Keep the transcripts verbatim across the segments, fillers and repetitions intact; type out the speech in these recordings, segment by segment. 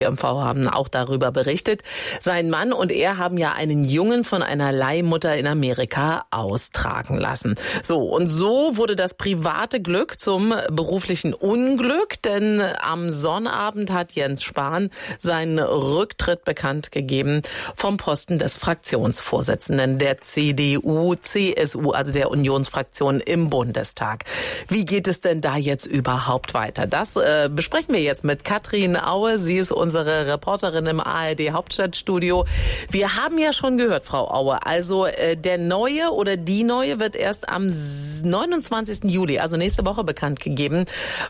M V haben auch darüber berichtet. Sein Mann und er haben ja einen Jungen von einer Leihmutter in Amerika austragen lassen. So, und so wurde das private Glück zum beruflichen Unglück, denn am Sonnabend hat Jens Spahn seinen Rücktritt bekannt gegeben vom Posten des Fraktionsvorsitzenden der C D U C S U, also der Unionsfraktion im Bundestag. Wie geht es denn da jetzt überhaupt weiter? Das äh, besprechen wir jetzt mit Katrin Aue. Sie ist unsere Reporterin im A R D Hauptstadtstudio. Wir haben ja schon gehört, Frau Aue, also äh, der Neue oder die Neue wird erst am neunundzwanzigsten Juli, also nächste Woche, bekannt gegeben.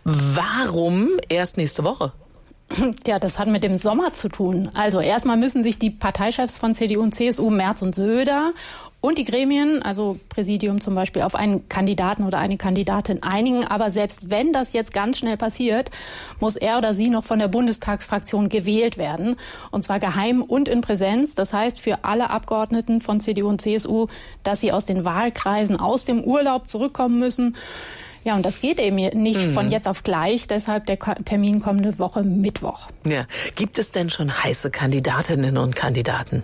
Warum erst nächste Woche? Ja, das hat mit dem Sommer zu tun. Also erstmal müssen sich die Parteichefs von C D U und C S U, Merz und Söder, und die Gremien, also Präsidium zum Beispiel, auf einen Kandidaten oder eine Kandidatin einigen. Aber selbst wenn das jetzt ganz schnell passiert, muss er oder sie noch von der Bundestagsfraktion gewählt werden. Und zwar geheim und in Präsenz. Das heißt für alle Abgeordneten von C D U und C S U, dass sie aus den Wahlkreisen, aus dem Urlaub zurückkommen müssen. Ja, und das geht eben nicht mhm. von jetzt auf gleich. Deshalb der Termin kommende Woche Mittwoch. Ja. Gibt es denn schon heiße Kandidatinnen und Kandidaten?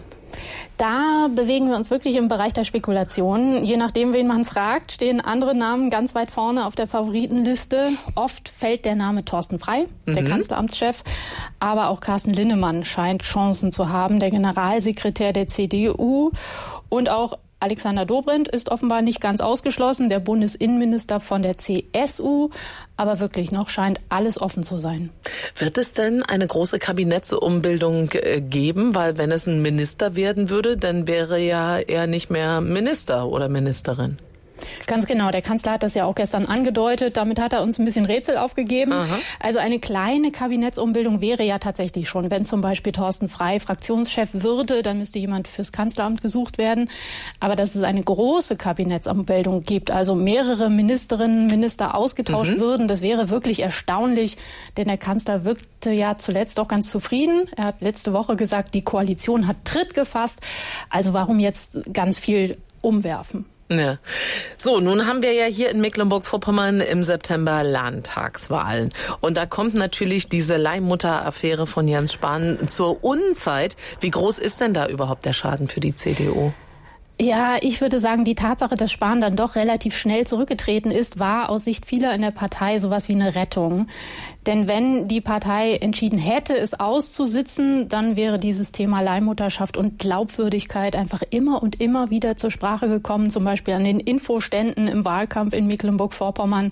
Da bewegen wir uns wirklich im Bereich der Spekulation. Je nachdem, wen man fragt, stehen andere Namen ganz weit vorne auf der Favoritenliste. Oft fällt der Name Thorsten Frey, der mhm. Kanzleramtschef. Aber auch Carsten Linnemann scheint Chancen zu haben, der Generalsekretär der C D U. Und auch Alexander Dobrindt ist offenbar nicht ganz ausgeschlossen, der Bundesinnenminister von der C S U. Aber wirklich noch scheint alles offen zu sein. Wird es denn eine große Kabinettsumbildung geben? Weil wenn es ein Minister werden würde, dann wäre ja er nicht mehr Minister oder Ministerin. Ganz genau. Der Kanzler hat das ja auch gestern angedeutet. Damit hat er uns ein bisschen Rätsel aufgegeben. Aha. Also eine kleine Kabinettsumbildung wäre ja tatsächlich schon. Wenn zum Beispiel Thorsten Frey Fraktionschef würde, dann müsste jemand fürs Kanzleramt gesucht werden. Aber dass es eine große Kabinettsumbildung gibt, also mehrere Ministerinnen, Minister ausgetauscht mhm. würden, das wäre wirklich erstaunlich. Denn der Kanzler wirkte ja zuletzt doch ganz zufrieden. Er hat letzte Woche gesagt, die Koalition hat Tritt gefasst. Also warum jetzt ganz viel umwerfen? Ja. So, nun haben wir ja hier in Mecklenburg-Vorpommern im September Landtagswahlen. Und da kommt natürlich diese Leihmutter-Affäre von Jens Spahn zur Unzeit. Wie groß ist denn da überhaupt der Schaden für die C D U? Ja, ich würde sagen, die Tatsache, dass Spahn dann doch relativ schnell zurückgetreten ist, war aus Sicht vieler in der Partei sowas wie eine Rettung. Denn wenn die Partei entschieden hätte, es auszusitzen, dann wäre dieses Thema Leihmutterschaft und Glaubwürdigkeit einfach immer und immer wieder zur Sprache gekommen, zum Beispiel an den Infoständen im Wahlkampf in Mecklenburg-Vorpommern.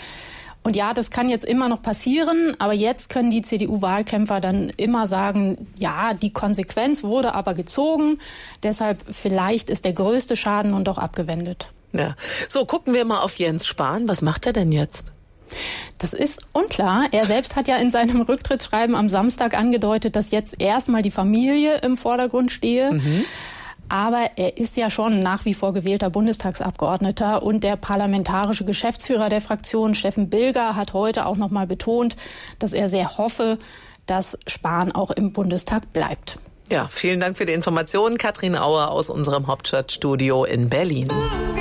Und ja, das kann jetzt immer noch passieren, aber jetzt können die C D U-Wahlkämpfer dann immer sagen, ja, die Konsequenz wurde aber gezogen, deshalb vielleicht ist der größte Schaden nun doch abgewendet. Ja. So, gucken wir mal auf Jens Spahn. Was macht er denn jetzt? Das ist unklar. Er selbst hat ja in seinem Rücktrittsschreiben am Samstag angedeutet, dass jetzt erstmal die Familie im Vordergrund stehe. Mhm. Aber er ist ja schon nach wie vor gewählter Bundestagsabgeordneter und der parlamentarische Geschäftsführer der Fraktion, Steffen Bilger, hat heute auch noch mal betont, dass er sehr hoffe, dass Spahn auch im Bundestag bleibt. Ja, vielen Dank für die Informationen, Katrin Aue aus unserem Hauptstadtstudio in Berlin.